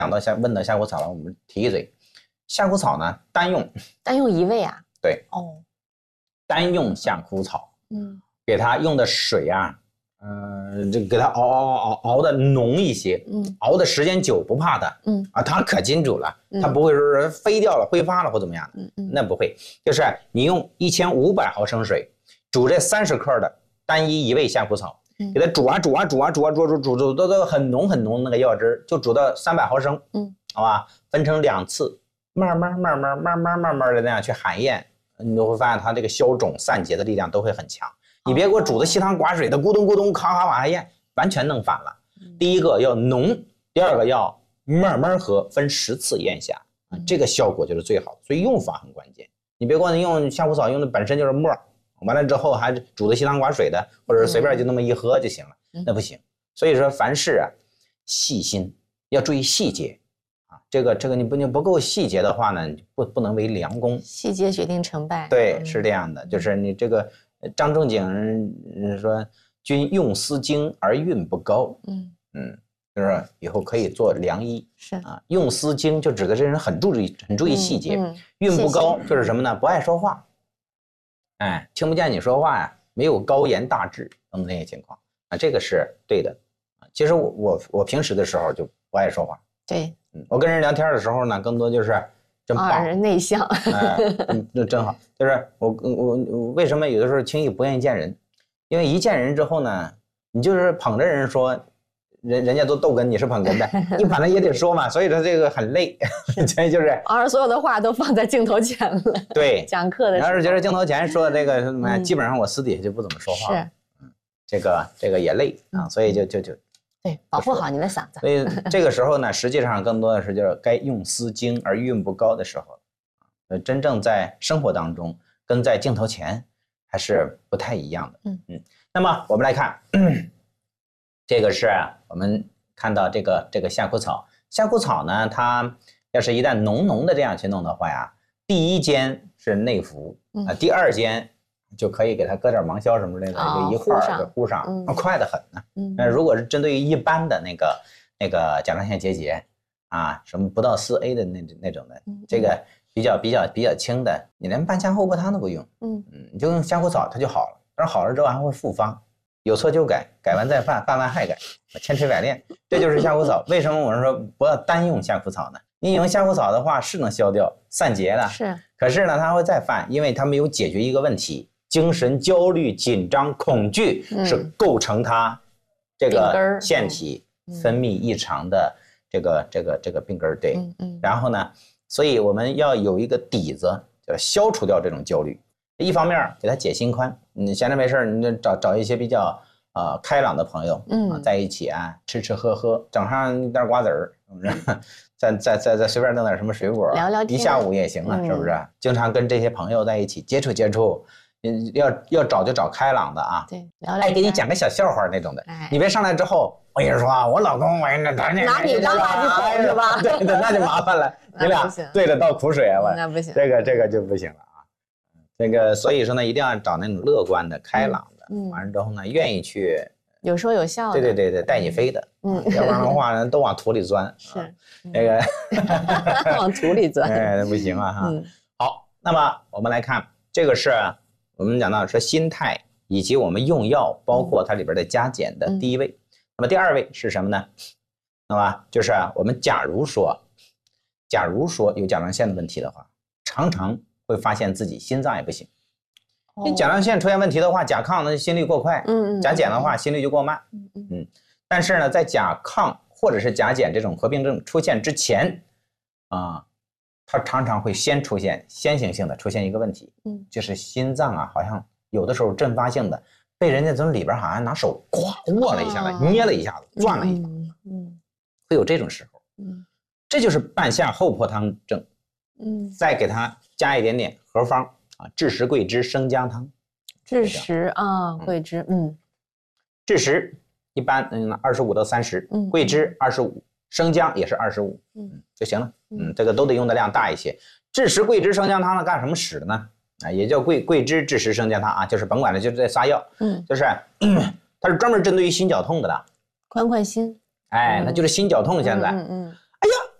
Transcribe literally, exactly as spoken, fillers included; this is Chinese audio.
讲到夏问到夏枯草了，我们提一嘴，夏枯草呢单用， 单用一味啊？ 对， 哦， 单用夏枯草， 嗯， 给它用的水啊，呃，这给它熬熬熬熬的浓一些， 嗯， 熬的时间久不怕它， 嗯啊，它可金主了，它不会说是飞掉了、挥发了或怎么样的， 嗯嗯， 那不会，就是你用一千五百毫升水煮这三十克的单一一味夏枯草。给它煮啊煮啊煮啊煮啊煮煮煮煮到到很浓很浓那个药汁，就煮到三百毫升， 嗯， 好吧，分成两次，慢慢慢慢慢慢慢慢的那样去含咽，你都会发现它这个消肿散结的力量都会很强。你别给我煮的稀汤寡水的，咕咚咕咚咔咔往下咽，完全弄反了。第一个要浓，第二个要慢慢喝，分十次咽下，啊，这个效果就是最好的。所以用法很关键，你别光用夏枯草用的本身就是沫。完了之后还煮的稀汤寡水的，或者随便就那么一喝就行了，嗯、那不行。所以说凡事啊，细心要注意细节啊。这个这个你不你不够细节的话呢，不不能为良工。 细节决定成败。 对， 嗯、 是这样的，就是你这个张仲景说“君用思精而运不高”，嗯嗯，就是以后可以做良医。 是啊，用思精就指的这人很注意很注意细节， 嗯嗯、 运不高就是什么呢？不爱说话。哎，听不见你说话呀，没有高言大志等等这些情况啊，这个是对的啊。其实我我我平时的时候就不爱说话， 对， 嗯，我跟人聊天的时候呢，更多就是真棒， 啊，内向， 哎，那真好。就是我我我为什么有的时候轻易不愿意见人？因为一见人之后呢，你就是捧着人说。人人家都逗哏，你是捧哏的，你反正也得说嘛，所以说这个很累，所以就是， 而所有的话都放在镜头前了。 对， 讲课的时候， 要是觉得镜头前说的这个什么，基本上我私底下就不怎么说话。 是， 嗯，这个这个也累啊，所以就就就， 对，保护好你的嗓子。 所以这个时候呢，实际上更多的是就是该用思精而运不高的时候，呃，真正在生活当中跟在镜头前还是不太一样的。嗯嗯，那么我们来看。这个是我们看到这个这个夏枯草，夏枯草呢，它要是一旦浓浓的这样去弄的话呀，第一煎是内服啊、呃，第二煎就可以给它搁点芒硝什么之类的， 哦、 就一块儿就糊上，嗯、快得很呢。嗯，那如果是针对于一般的那个那个甲状腺结节啊，什么不到四 A 的那那种的，嗯、这个比较比较比较轻的，你连半夏厚朴汤都不用，嗯嗯，你就用夏枯草它就好了，但是好了之后还会复发。有错就改，改完再犯，犯完还改，千锤百炼，这就是夏枯草。为什么我们说不要单用夏枯草呢？你用夏枯草的话是能消掉散结的， 是。 可是呢，它会再犯，因为它没有解决一个问题：精神焦虑、紧张、恐惧是构成它这个腺体分泌异常的这个这个这个病根儿。对，嗯嗯。然后呢，所以我们要有一个底子，就消除掉这种焦虑。一方面给他解心宽，你闲着没事你就找找一些比较呃开朗的朋友，嗯、啊，在一起啊，吃吃喝喝，整上一袋瓜子儿，是不是？再再再再随便弄点什么水果， 聊聊天， 一下午也行啊，嗯、是不是？经常跟这些朋友在一起接触接触，嗯，要要找就找开朗的啊， 对，聊聊， 爱给你讲个小笑话那种的，哎、你别上来之后，我跟你说啊，我老公我那拿拿你当垃圾桶是吧？ 对对，那就麻烦了，你俩对着倒苦水啊，我那不行， 这个这个就不行了。那个，所以说呢，一定要找那种乐观的、开朗的，嗯，完了之后呢，愿意去有说有笑的， 对对对对，带你飞的，嗯，要不然的话呢，都往土里钻， 是那个往土里钻， 哎，不行啊哈。嗯、好，那么我们来看，这个是我们讲到说心态以及我们用药，包括它里边的加减的第一位。嗯、那么第二位是什么呢？那么就是我们假如说，假如说有甲状腺的问题的话，常常会发现自己心脏也不行。你甲状腺出现问题的话，甲亢呢心率过快，嗯嗯，甲减的话心率就过慢，嗯嗯嗯。但是呢，在甲亢或者是甲减这种合并症出现之前，啊，它常常会先出现先行性的出现一个问题，嗯，就是心脏啊，好像有的时候阵发性的被人家从里边好像拿手咵握了一下子，捏了一下子，转了一下，嗯，会有这种时候，嗯，这就是半夏厚朴汤症，嗯，再给它加一点点合方。啊，枳实桂枝生姜汤， 枳实啊，桂枝，嗯， 枳实一般嗯二十五到三十，嗯，桂枝二十五，生姜也是二十五，嗯就行了，嗯，这个都得用的量大一些。枳实桂枝生姜汤呢，干什么使的呢？啊，也叫桂桂枝枳实生姜汤啊，就是甭管了，就是这仨药，嗯，就是它是专门针对于心绞痛的的， 宽宽心， 哎，那就是心绞痛现在，嗯嗯，